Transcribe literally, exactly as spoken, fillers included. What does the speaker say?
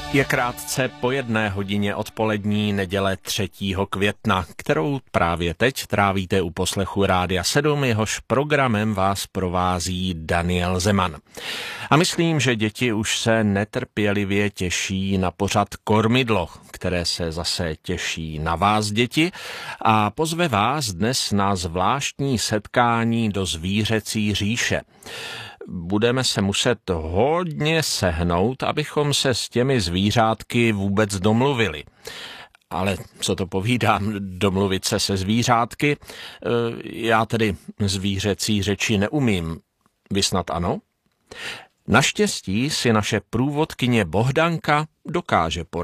Je krátce po jedné hodině odpolední neděle třetího května, kterou právě teď trávíte u poslechu Rádia sedm, jehož programem vás provází Daniel Zeman. A myslím, že děti už se netrpělivě těší na pořad Kormidlo, které se zase těší na vás, děti, a pozve vás dnes na zvláštní setkání do zvířecí říše. Budeme se muset hodně sehnout, abychom se s těmi zvířátky vůbec domluvili. Ale co to povídám, domluvit se se zvířátky? Já tedy zvířecí řeči neumím. Vy snad ano? Naštěstí si naše průvodkyně Bohdanka dokáže poradit.